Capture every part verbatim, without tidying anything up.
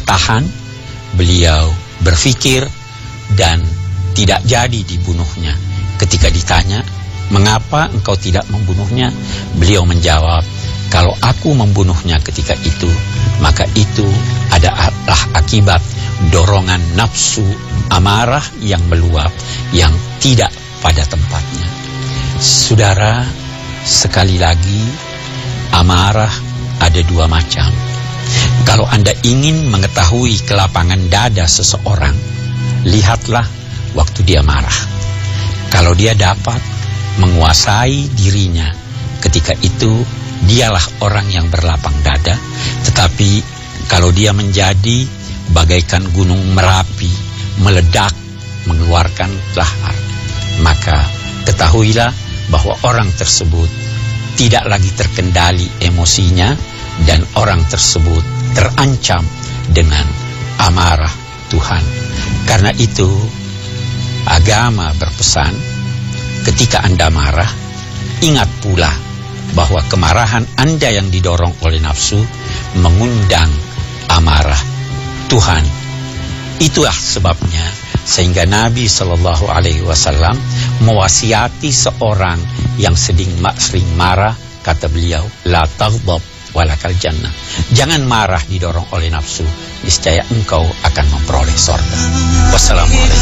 tahan, beliau berpikir dan tidak jadi dibunuhnya. Ketika ditanya, mengapa engkau tidak membunuhnya? Beliau menjawab, kalau aku membunuhnya ketika itu, maka itu adalah akibat dorongan nafsu amarah yang meluap, yang tidak pada tempatnya. Saudara, sekali lagi, amarah ada dua macam. Kalau Anda ingin mengetahui kelapangan dada seseorang, lihatlah waktu dia marah. Kalau dia dapat menguasai dirinya, ketika itu dialah orang yang berlapang dada. Tetapi kalau dia menjadi bagaikan gunung Merapi, meledak, mengeluarkan lahar, maka ketahuilah bahwa orang tersebut tidak lagi terkendali emosinya, dan orang tersebut terancam dengan amarah Tuhan. Karena itu agama berpesan, ketika Anda marah, ingat pula bahwa kemarahan Anda yang didorong oleh nafsu mengundang amarah Tuhan. Itulah sebabnya sehingga Nabi Shallallahu Alaihi Wasallam mewasiati seorang yang sedang sering marah, kata beliau, la taghdab walakal jannah. Jangan marah didorong oleh nafsu, niscaya engkau akan memperoleh surga. Wassalamualaikum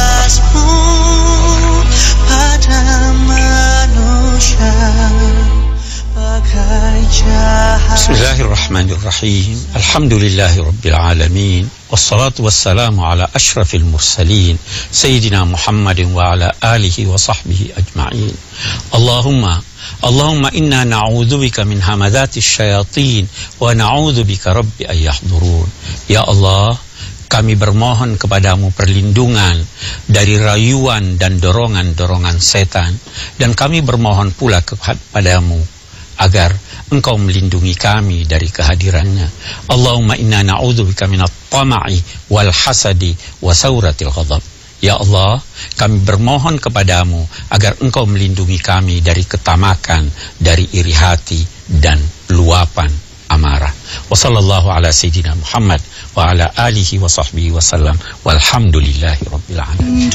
Bismillahirrahmanirrahim. Alhamdulillahi rabbil alamin. Wassalatu wassalamu ala ashrafil mursalin, Sayyidina Muhammadin wa ala alihi wa sahbihi ajma'in. Allahumma Allahumma inna na'udzubika min hamadzatis syayatin wa na'udzubika rabbi an yahdurun. Ya Allah, kami bermohon kepadamu perlindungan dari rayuan dan dorongan-dorongan setan, dan kami bermohon pula kepadamu agar engkau melindungi kami dari kehadirannya. Allahumma inna na'udzubika minat tama'i wal hasadi wa sauratil ghadab. Ya Allah, kami bermohon kepadamu agar engkau melindungi kami dari ketamakan, dari iri hati dan luapan amarah. Wa sallallahu ala sayyidina Muhammad wa ala alihi wa sahbihi wa sallam walhamdulillahi rabbil alamin.